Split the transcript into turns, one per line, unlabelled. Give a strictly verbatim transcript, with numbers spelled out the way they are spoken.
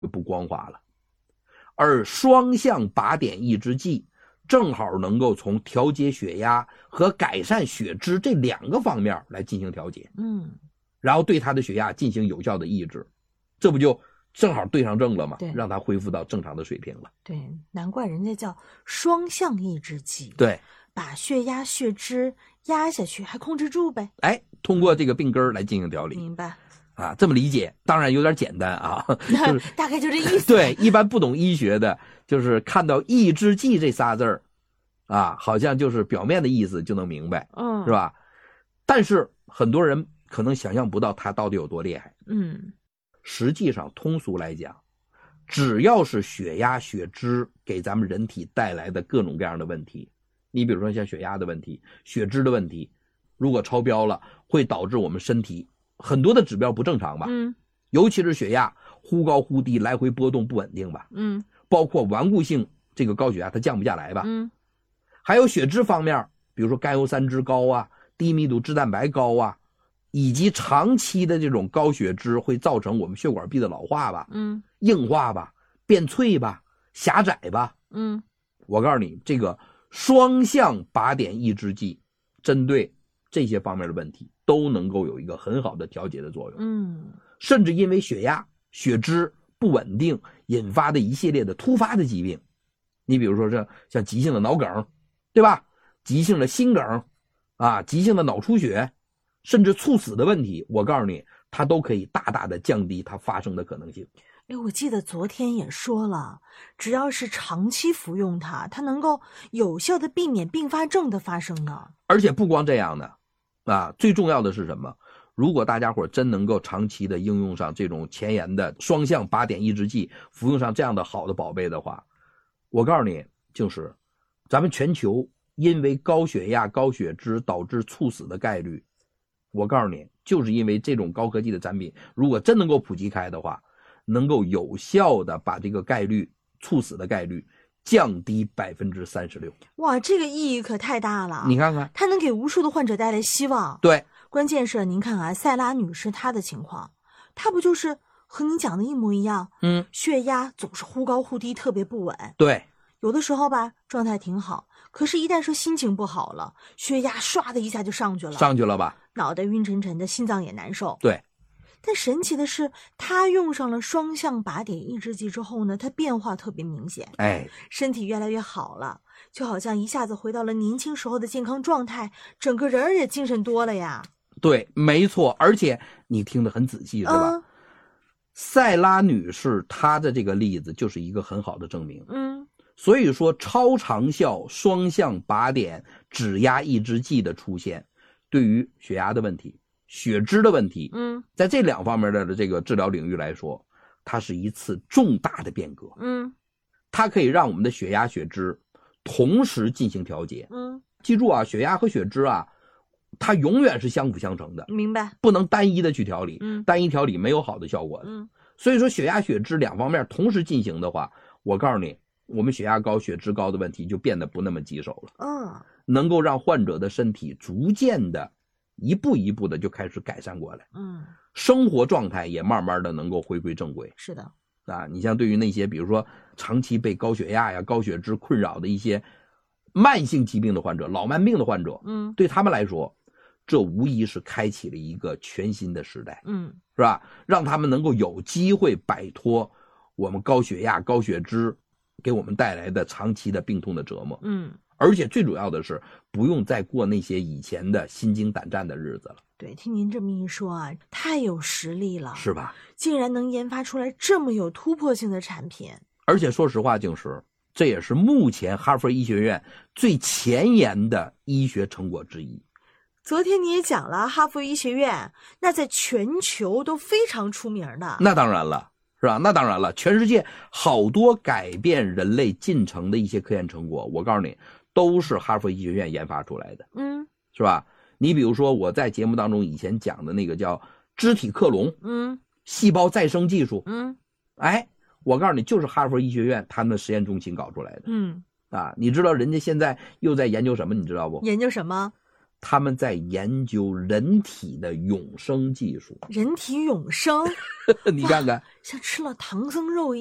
不光滑了。而双向靶点抑制剂正好能够从调节血压和改善血脂这两个方面来进行调节，
嗯，
然后对他的血压进行有效的抑制，这不就正好对上症了吗？
对，
让他恢复到正常的水平了。
对，难怪人家叫双向抑制剂。
对，
把血压血脂压下去还控制住呗。
哎，通过这个病根来进行调理。
明白
啊，这么理解当然有点简单啊，就是、
大概就这意思。
对，一般不懂医学的就是看到抑制剂这仨字儿啊，好像就是表面的意思就能明白，
嗯，
是吧？但是很多人可能想象不到它到底有多厉害。
嗯，
实际上通俗来讲，只要是血压血脂给咱们人体带来的各种各样的问题，你比如说像血压的问题、血脂的问题，如果超标了会导致我们身体很多的指标不正常吧，
嗯，
尤其是血压忽高忽低，来回波动不稳定吧，
嗯，
包括顽固性这个高血压它降不下来吧，
嗯，
还有血脂方面，比如说甘油三酯高啊，低密度脂蛋白高啊，以及长期的这种高血脂会造成我们血管壁的老化吧，
嗯，
硬化吧，变脆吧，狭窄吧，
嗯，
我告诉你，这个双向靶点抑制剂针对这些方面的问题都能够有一个很好的调节的作用。
嗯，
甚至因为血压血脂不稳定引发的一系列的突发的疾病，你比如说这像急性的脑梗，对吧？急性的心梗啊，急性的脑出血，甚至猝死的问题，我告诉你它都可以大大的降低它发生的可能性。
哎，我记得昨天也说了，只要是长期服用它，它能够有效的避免并发症的发生呢。
而且不光这样的啊，最重要的是什么？如果大家伙真能够长期的应用上这种前沿的双向靶点抑制剂，服用上这样的好的宝贝的话，我告诉你，就是咱们全球因为高血压高血脂导致猝死的概率，我告诉你，就是因为这种高科技的产品如果真能够普及开的话，能够有效的把这个概率猝死的概率降低百分之三十六。
哇，这个意义可太大了！
你看看，
它能给无数的患者带来希望。
对，
关键是您看啊，塞拉女士她的情况，她不就是和你讲的一模一样？
嗯，
血压总是忽高忽低，特别不稳。
对，
有的时候吧，状态挺好，可是一旦说心情不好了，血压唰的一下就上去了，
上去了吧？
脑袋晕沉沉的，心脏也难受。
对。
但神奇的是，他用上了双向靶点抑制剂之后呢，他变化特别明显，
哎，
身体越来越好了，就好像一下子回到了年轻时候的健康状态，整个人也精神多了呀。
对，没错，而且你听得很仔细是吧？
嗯、
塞拉女士她的这个例子就是一个很好的证明。
嗯，
所以说超长效双向靶点指压抑制剂的出现，对于血压的问题、血脂的问题，
嗯，
在这两方面的这个治疗领域来说，它是一次重大的变革。
嗯，
它可以让我们的血压、血脂同时进行调节。
嗯，
记住啊，血压和血脂啊，它永远是相辅相成的，
明白？
不能单一的去调理，
嗯，
单一调理没有好的效果的。
嗯，
所以说血压、血脂两方面同时进行的话，我告诉你，我们血压高、血脂高的问题就变得不那么棘手了。
嗯，
能够让患者的身体逐渐的一步一步的就开始改善过来，
嗯，
生活状态也慢慢的能够回归正轨。
是的。
啊，你像对于那些比如说长期被高血压呀、高血脂困扰的一些慢性疾病的患者、老慢病的患者，
嗯，
对他们来说，这无疑是开启了一个全新的时代，
嗯，
是吧？让他们能够有机会摆脱我们高血压、高血脂给我们带来的长期的病痛的折磨，
嗯，
而且最主要的是，不用再过那些以前的心惊胆战的日子了。
对，听您这么一说啊，太有实力了，
是吧？
竟然能研发出来这么有突破性的产品。
而且说实话，静石，这也是目前哈佛医学院最前沿的医学成果之一。
昨天你也讲了，哈佛医学院那在全球都非常出名的。
那当然了，是吧？那当然了，全世界好多改变人类进程的一些科研成果，我告诉你，都是哈佛医学院研发出来的，
嗯，
是吧？你比如说我在节目当中以前讲的那个叫肢体克隆，
嗯，
细胞再生技术，
嗯，
哎，我告诉你，就是哈佛医学院他们的实验中心搞出来的，
嗯，
啊，你知道人家现在又在研究什么？你知道不？
研究什么？
他们在研究人体的永生技术。
人体永生，
你看看，
像吃了唐僧肉一样。